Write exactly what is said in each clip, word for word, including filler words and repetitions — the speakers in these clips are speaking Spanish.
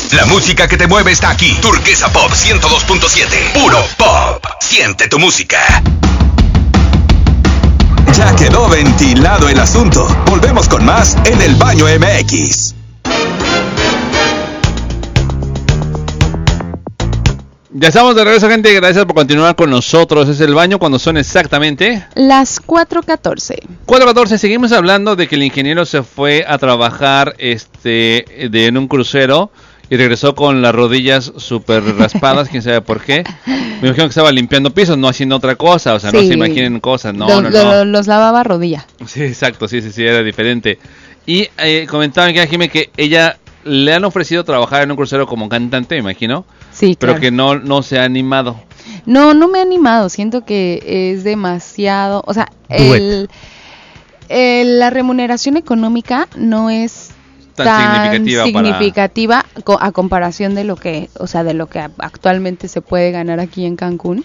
La música que te mueve está aquí. Turquesa Pop ciento dos punto siete. Puro pop. Siente tu música. Ya quedó ventilado el asunto. Volvemos con más en El Baño M X. Ya estamos de regreso, gente. Gracias por continuar con nosotros. Es El Baño cuando son exactamente las cuatro catorce. cuatro catorce. Seguimos hablando de que el ingeniero se fue a trabajar este de en un crucero y regresó con las rodillas súper raspadas. Quién sabe por qué. Me imagino que estaba limpiando pisos, no haciendo otra cosa. O sea, sí. No se imaginen cosas. No, lo, no, lo, no. Los lavaba a rodilla. Sí, exacto. Sí, sí, sí. Era diferente. Y eh, comentaban que a Jimé que ella le han ofrecido trabajar en un crucero como cantante, me imagino. Sí, pero claro. que no, no se ha animado. No, no me he animado. Siento que es demasiado. O sea, el, el, la remuneración económica no es tan, tan significativa, significativa para... a comparación de lo que, o sea, de lo que actualmente se puede ganar aquí en Cancún,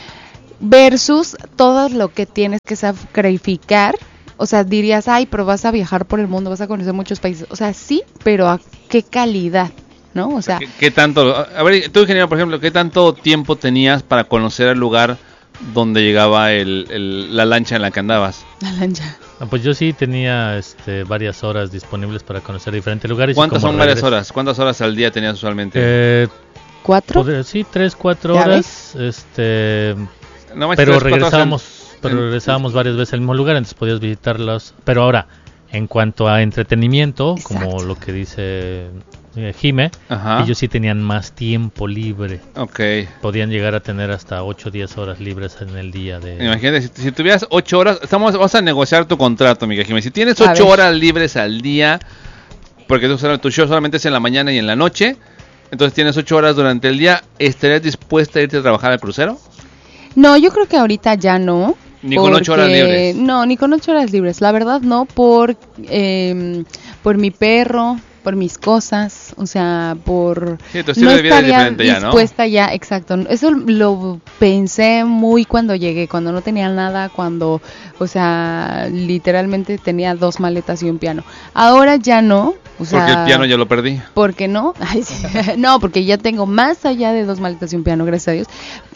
versus todo lo que tienes que sacrificar. O sea, dirías, ay, pero vas a viajar por el mundo, vas a conocer muchos países. O sea, sí, pero ¿a qué calidad? ¿No? O sea, ¿Qué, qué tanto? A ver, tú, ingeniero, por ejemplo, ¿qué tanto tiempo tenías para conocer el lugar donde llegaba el, el, la lancha en la que andabas? La lancha. Ah, pues yo sí tenía este, varias horas disponibles para conocer diferentes lugares. ¿Cuántas son regreso, varias horas? ¿Cuántas horas al día tenías usualmente? Eh, ¿Cuatro? Podría, sí, tres, cuatro horas. Este, no más pero tres, regresábamos, en, pero en, regresábamos en, varias veces al mismo lugar, entonces podías visitarlos. Pero ahora, en cuanto a entretenimiento, exacto, como lo que dice eh, Jime, ellos sí tenían más tiempo libre. Okay. Podían llegar a tener hasta ocho o diez horas libres en el día. de Imagínate, si, si tuvieras ocho horas, estamos, vamos a negociar tu contrato, Miguel Jime. Si tienes ocho horas libres al día, porque tu, tu show solamente es en la mañana y en la noche, entonces tienes ocho horas durante el día, ¿estarías dispuesta a irte a trabajar al crucero? No, yo creo que ahorita ya no. Ni con ocho horas libres. No, ni con ocho horas libres. La verdad no, por eh, por mi perro, por mis cosas, o sea, por sí, tu estilo no de vida estaría es diferente ya, ¿no? dispuesta ya, exacto. Eso lo pensé muy cuando llegué, cuando no tenía nada, cuando, o sea, literalmente tenía dos maletas y un piano. Ahora ya no. O sea, porque el piano ya lo perdí. ¿Por qué no? Ay, sí. No, porque ya tengo más allá de dos maletas y un piano, gracias a Dios.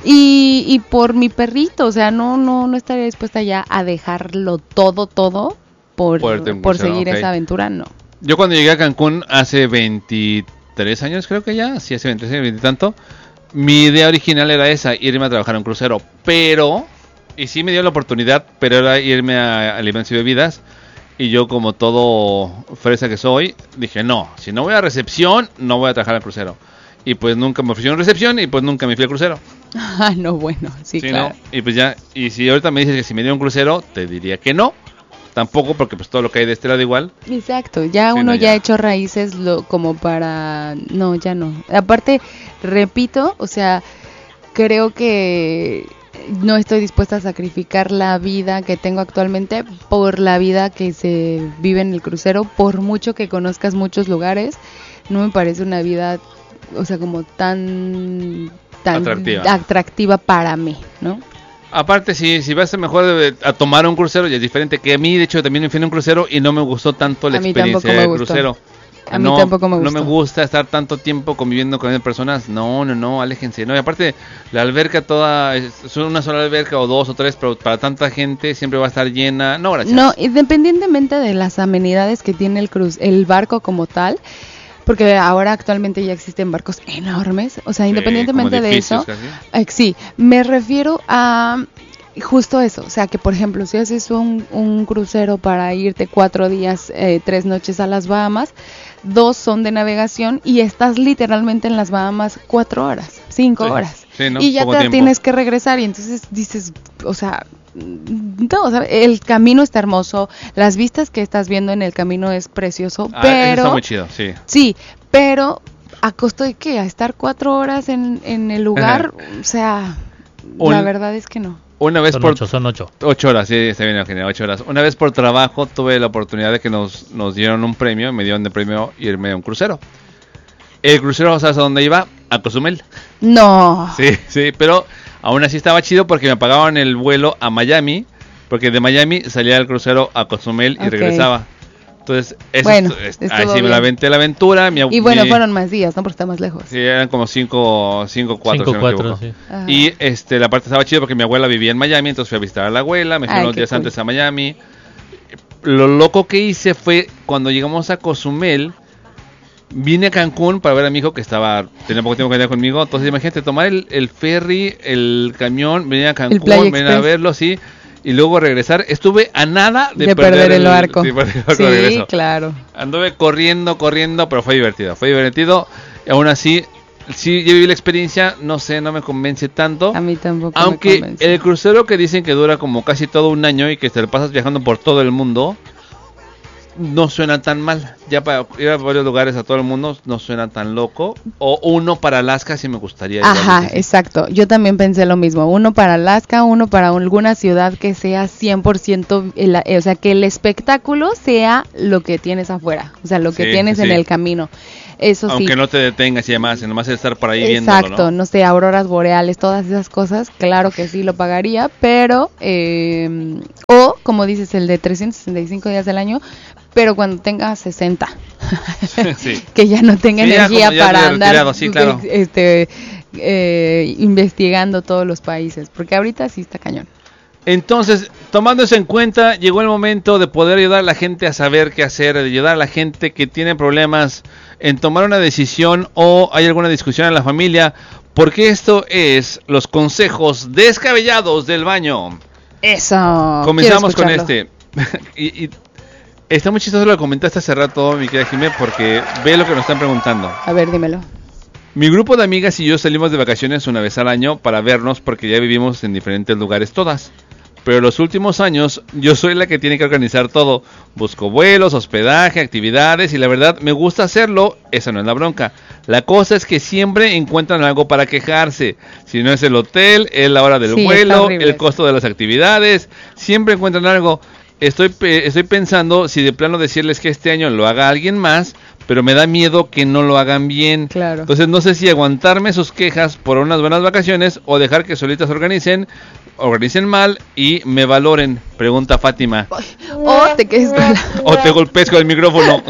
Y, y por mi perrito, o sea, no no no estaría dispuesta ya a dejarlo todo, todo por, por, por seguir okay. esa aventura, no. Yo cuando llegué a Cancún hace veintitrés años, creo que ya, sí, hace veintitrés, veinte y tanto, mi idea original era esa, irme a trabajar en un crucero, pero, y sí me dio la oportunidad, pero era irme a alimentos y bebidas. Y yo, como todo fresa que soy, dije, no, si no voy a recepción, no voy a trabajar al crucero. Y pues nunca me ofrecieron recepción y pues nunca me fui al crucero. Ah, no, bueno, sí, sí claro. ¿No? Y pues ya, y si ahorita me dices que si me dio un crucero, te diría que no. Tampoco, porque pues todo lo que hay de este lado igual. Exacto, ya sí, uno no, ya. ya ha hecho raíces lo, como para... No, ya no. Aparte, repito, o sea, creo que... no estoy dispuesta a sacrificar la vida que tengo actualmente por la vida que se vive en el crucero, por mucho que conozcas muchos lugares, no me parece una vida, o sea, como tan tan atractiva, atractiva para mí, ¿no? Aparte, si, si vas a mejor a tomar un crucero, ya es diferente, que a mí, de hecho, también me fui en un crucero y no me gustó tanto la a experiencia del crucero. A no, mí tampoco me gustó. No me gusta estar tanto tiempo conviviendo con personas. No, no, no, aléjense. No, y aparte, la alberca toda, es una sola alberca o dos o tres, pero para tanta gente siempre va a estar llena. No, gracias. No, independientemente de las amenidades que tiene el cruz, el barco como tal, porque ahora actualmente ya existen barcos enormes, o sea, sí, independientemente de eso, eh, sí, me refiero a justo eso, o sea, que por ejemplo, si haces un, un crucero para irte cuatro días, eh, tres noches a las Bahamas, dos son de navegación y estás literalmente en las Bahamas cuatro horas, cinco sí, horas, sí, ¿no? Y ya Poco te tiempo. Tienes que regresar y entonces dices, o sea, no, o sea, el camino está hermoso, las vistas que estás viendo en el camino es precioso, ah, pero está muy chido, sí, sí, pero a costo de qué, a estar cuatro horas en, en el lugar, ajá. O sea, Un, la verdad es que no. Una vez son por ocho, son ocho. Ocho horas, sí, está bien, ingeniero, ocho horas. Una vez por trabajo tuve la oportunidad de que nos, nos dieron un premio, me dieron de premio irme a un crucero. El crucero, ¿sabes a dónde iba? A Cozumel. No. Sí, sí, pero aún así estaba chido porque me pagaban el vuelo a Miami, porque de Miami salía el crucero a Cozumel y okay. regresaba. Entonces, eso bueno, es, es, ahí sí me la aventé la aventura. Mi, y bueno, mi, fueron más días, ¿no? Porque está más lejos. Sí, eran como cinco, cinco, cuatro. Cinco, cuatro, sí. Y este, la parte estaba chida porque mi abuela vivía en Miami, entonces fui a visitar a la abuela, me fui Ay, unos días cool. antes a Miami. Lo loco que hice fue, cuando llegamos a Cozumel, vine a Cancún para ver a mi hijo que estaba, tenía poco tiempo que andar conmigo. Entonces imagínate, tomar el, el ferry, el camión, venir a Cancún, venir a verlo, sí, y luego regresar. Estuve a nada de, de perder, perder el, el barco. Sí, perder el barco sí de regreso. claro. Anduve corriendo, corriendo, pero fue divertido, fue divertido. Y aún así, sí, yo viví la experiencia, no sé, no me convence tanto. A mí tampoco Aunque me convence. El crucero que dicen que dura como casi todo un año y que te lo pasas viajando por todo el mundo, no suena tan mal. Ya para ir a varios lugares a todo el mundo no suena tan loco. O uno para Alaska sí me gustaría. Ajá, sí. Exacto. Yo también pensé lo mismo. Uno para Alaska, uno para alguna ciudad que sea cien por ciento, el, o sea, que el espectáculo sea lo que tienes afuera. O sea, lo que sí, tienes sí. en el camino. Eso Aunque sí. no te detengas y demás, nomás estar por ahí Exacto, viéndolo, ¿no? no sé, auroras boreales, todas esas cosas, claro que sí lo pagaría, pero, eh, o como dices, el de trescientos sesenta y cinco días del año, pero cuando tenga sesenta, sí. que ya no tenga sí, energía ya para andar sí, claro. este, eh, investigando todos los países, porque ahorita sí está cañón. Entonces, tomando eso en cuenta, llegó el momento de poder ayudar a la gente a saber qué hacer, de ayudar a la gente que tiene problemas en tomar una decisión o hay alguna discusión en la familia, porque esto es los consejos descabellados del baño. Eso. Comenzamos con este. y, y está muy chistoso lo que comentaste hace rato, mi querida Jimé, porque ve lo que nos están preguntando. A ver, dímelo. Mi grupo de amigas y yo salimos de vacaciones una vez al año para vernos porque ya vivimos en diferentes lugares todas. Pero los últimos años yo soy la que tiene que organizar todo. Busco vuelos, hospedaje, actividades y la verdad me gusta hacerlo, esa no es la bronca. La cosa es que siempre encuentran algo para quejarse. Si no es el hotel, es la hora del sí, vuelo, el costo de las actividades, siempre encuentran algo. Estoy, estoy pensando si de plano decirles que este año lo haga alguien más, pero me da miedo que no lo hagan bien. Claro. Entonces no sé si aguantarme sus quejas por unas buenas vacaciones o dejar que solitas organicen, organicen mal y me valoren, pregunta Fátima. O te quedes con la... o te golpees con el micrófono.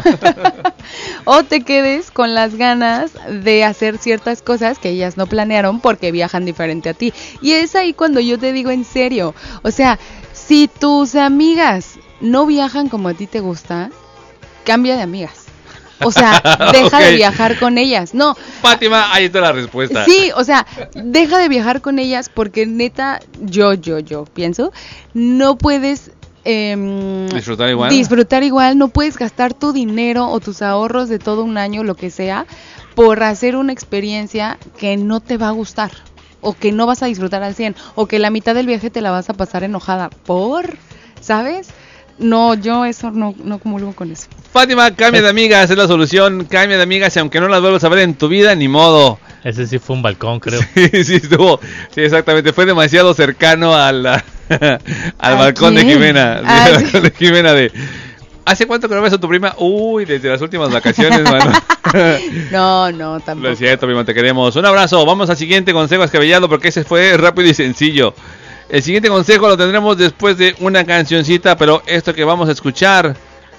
O te quedes con las ganas de hacer ciertas cosas que ellas no planearon porque viajan diferente a ti. Y es ahí cuando yo te digo en serio, o sea, si tus amigas no viajan como a ti te gusta, cambia de amigas. O sea, deja okay. de viajar con ellas. No. Fátima, ahí está la respuesta. Sí, o sea, deja de viajar con ellas porque neta, yo, yo, yo pienso, no puedes eh, disfrutar igual. Disfrutar igual, no puedes gastar tu dinero o tus ahorros de todo un año, lo que sea, por hacer una experiencia que no te va a gustar. O que no vas a disfrutar al cien. O que la mitad del viaje te la vas a pasar enojada. ¿Por? ¿Sabes? No, yo eso no, no comulgo con eso. Fátima, cambia de amigas, es la solución. Cambia de amigas y aunque no las vuelvas a ver en tu vida, ni modo. Ese sí fue un balcón, creo. Sí, sí, estuvo. Sí, exactamente. Fue demasiado cercano a la, al balcón quién? de Jimena. Ah, al balcón de Jimena de... ¿Hace cuánto que no ves a tu prima? Uy, desde las últimas vacaciones, mano. No, no, tampoco. Lo siento, prima, te queremos. Un abrazo. Vamos al siguiente consejo descabellado porque ese fue rápido y sencillo. El siguiente consejo lo tendremos después de una cancioncita, pero esto que vamos a escuchar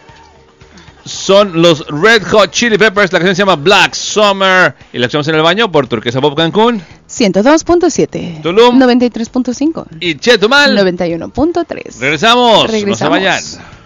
son los Red Hot Chili Peppers. La canción se llama Black Summer y la escuchamos en el baño por Turquesa Pop Cancún. ciento dos punto siete. Tulum. noventa y tres punto cinco. Y Chetumal. noventa y uno punto tres. Regresamos. Regresamos. No se vayan.